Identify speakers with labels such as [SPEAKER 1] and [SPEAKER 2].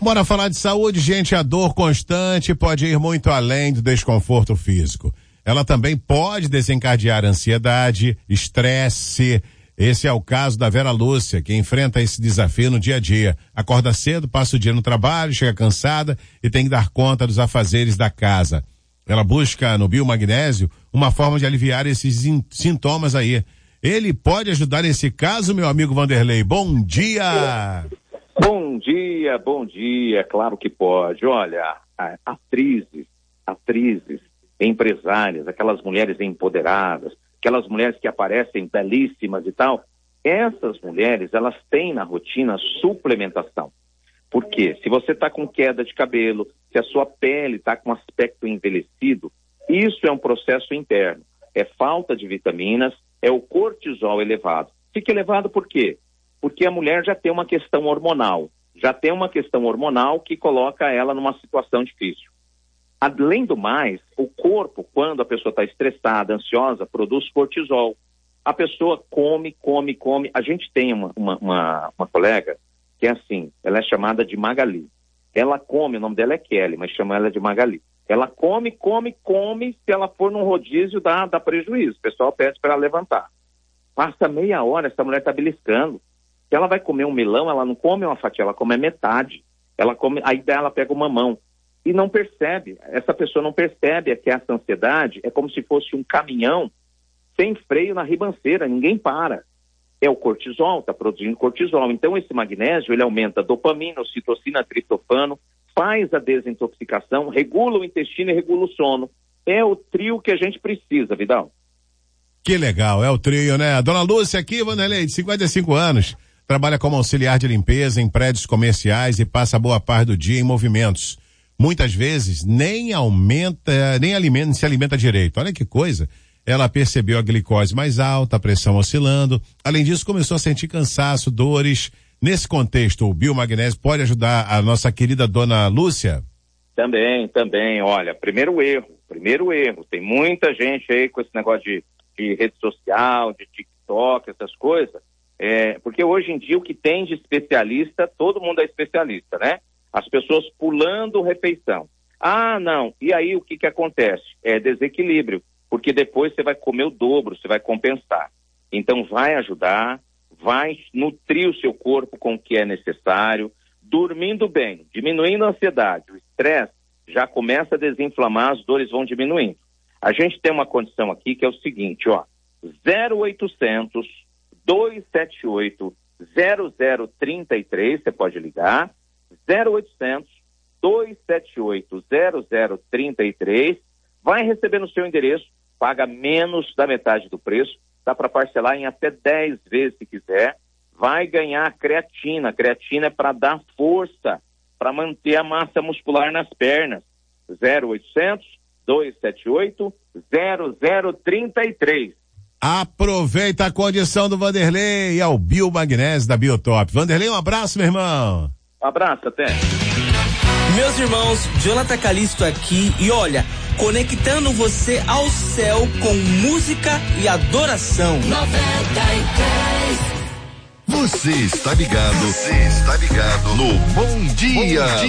[SPEAKER 1] Bora falar de saúde, gente. A dor constante pode ir muito além do desconforto físico. Ela também pode desencadear ansiedade, estresse. Esse é o caso da Vera Lúcia, que enfrenta esse desafio no dia a dia. Acorda cedo, passa o dia no trabalho, chega cansada e tem que dar conta dos afazeres da casa. Ela busca no biomagnésio uma forma de aliviar esses sintomas aí. Ele pode ajudar nesse caso, meu amigo Vanderlei. Bom dia!
[SPEAKER 2] Bom dia, claro que pode. Olha, atrizes, empresárias, aquelas mulheres empoderadas, aquelas mulheres que aparecem belíssimas e tal, essas mulheres, elas têm na rotina suplementação. Por quê? Se você está com queda de cabelo, se a sua pele está com aspecto envelhecido, isso é um processo interno. É falta de vitaminas, é o cortisol elevado. Fica elevado por quê? Porque a mulher já tem uma questão hormonal. Que coloca ela numa situação difícil. Além do mais, o corpo, quando a pessoa está estressada, ansiosa, produz cortisol. A pessoa come. A gente tem uma colega que é assim, ela é chamada de Magali. Ela come, o nome dela é Kelly, mas chama ela de Magali. Ela come, se ela for num rodízio dá prejuízo. O pessoal pede para ela levantar. Passa meia hora, essa mulher está beliscando. Se ela vai comer um melão, ela não come uma fatia, ela come a metade. Ela come, aí ela pega o mamão. E não percebe, essa pessoa não percebe que essa ansiedade é como se fosse um caminhão sem freio na ribanceira, ninguém para. É o cortisol, está produzindo cortisol. Então esse magnésio, ele aumenta a dopamina, ocitocina, triptofano, faz a desintoxicação, regula o intestino e regula o sono. É o trio que a gente precisa, Vidal.
[SPEAKER 1] Que legal, é o trio, né? A dona Lúcia aqui, Vanderlei, de 55 anos, trabalha como auxiliar de limpeza em prédios comerciais e passa boa parte do dia em movimentos. Muitas vezes nem se alimenta direito. Olha que coisa. Ela percebeu a glicose mais alta, a pressão oscilando. Além disso, começou a sentir cansaço, dores. Nesse contexto, o biomagnésio pode ajudar a nossa querida dona Lúcia?
[SPEAKER 2] Também. Olha, primeiro erro. Tem muita gente aí com esse negócio de rede social, de TikTok, essas coisas. Porque hoje em dia o que tem de especialista, todo mundo é especialista, né? As pessoas pulando refeição. Ah, não. E aí o que acontece? É desequilíbrio, porque depois você vai comer o dobro, você vai compensar. Então vai ajudar, vai nutrir o seu corpo com o que é necessário, dormindo bem, diminuindo a ansiedade, o estresse já começa a desinflamar, as dores vão diminuindo. A gente tem uma condição aqui que é o seguinte, ó, 0800 278 0033, você pode ligar, 0800 278 0033, vai receber no seu endereço, paga menos da metade do preço, dá para parcelar em até 10 vezes se quiser, vai ganhar creatina. A creatina é para dar força, para manter a massa muscular nas pernas. 0800 278 0033.
[SPEAKER 1] Aproveita a condição do Vanderlei, é o biomagnésio da Biotop. Vanderlei, um abraço, meu irmão.
[SPEAKER 2] Um abraço, até.
[SPEAKER 3] Meus irmãos, Jonathan Calisto aqui e olha, conectando você ao céu com música e adoração.
[SPEAKER 4] 93.
[SPEAKER 5] Você está ligado no Bom Dia